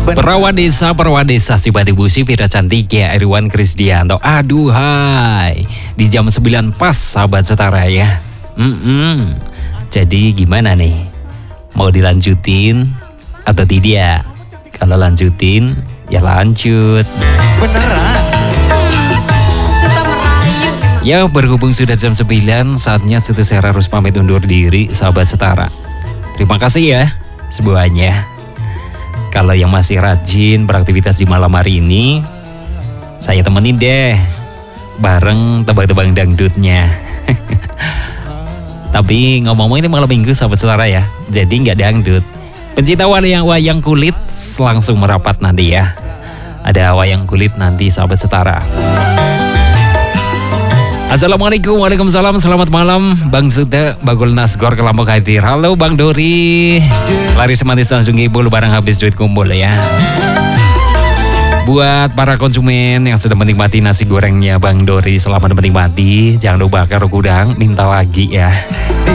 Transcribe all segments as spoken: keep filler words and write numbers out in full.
Perawan desa, perawan desa si Batibusi, Vira Cantik ya, Irwan Krisdianto. Aduh hai, di jam sembilan pas sahabat setara ya. Mm-mm. Jadi gimana nih? Mau dilanjutin atau tidak? Kalau lanjutin, ya lanjut. Beneran? Ya berhubung sudah jam sembilan, saatnya Suti Sera harus pamit undur diri sahabat setara. Terima kasih ya semuanya. Kalau yang masih rajin beraktivitas di malam hari ini, saya temenin deh bareng tebak-tebak dangdutnya. Tapi ngomong-ngomong ini malam minggu sahabat setara ya, jadi nggak dangdut. Pencinta wayang wayang kulit langsung merapat nanti ya. Ada wayang kulit nanti sahabat setara. Assalamualaikum, waalaikumsalam, selamat malam Bang Suda, Bagul Nasgor, Kelompok Hadir. Halo Bang Dori, lari semantis langsung ibu barang habis duit kumpul ya. Buat para konsumen yang sudah menikmati nasi gorengnya Bang Dori, selamat menikmati. Jangan lupa kalau kurang minta lagi ya.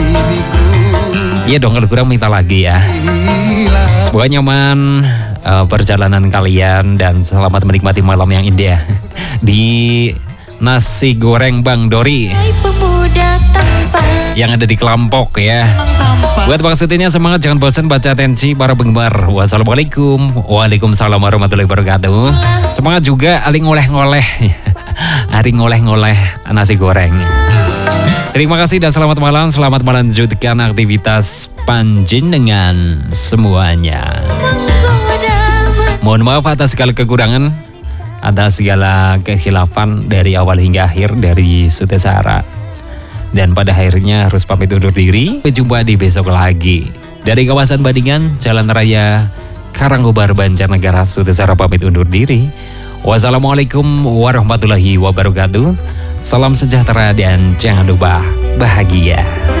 Iya dong, kalau kurang minta lagi ya. Semoga nyaman uh, perjalanan kalian dan selamat menikmati malam yang indah di nasi goreng Bang Dori yang ada di Kelampok ya. Buat maksudnya semangat, jangan bosan baca atensi para penggemar. Wassalamualaikum, waalaikumsalam warahmatullahi wabarakatuh. Semangat juga aling ngoleh-ngoleh, aling ngoleh-ngoleh nasi goreng. Terima kasih dan selamat malam. Selamat melanjutkan aktivitas panjenengan semuanya. Mohon maaf atas segala kekurangan, atas segala kekhilafan dari awal hingga akhir dari Suti Sera. Dan pada akhirnya harus pamit undur diri. Berjumpa di besok lagi. Dari kawasan Badingan, Jalan Raya Karangkobar, Banjarnegara, Suti Sera pamit undur diri. Wassalamualaikum warahmatullahi wabarakatuh. Salam sejahtera dan jangan lupa bahagia.